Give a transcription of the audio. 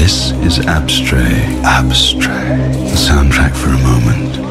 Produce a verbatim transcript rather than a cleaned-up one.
This is Abstray. Abstray. The soundtrack for a moment.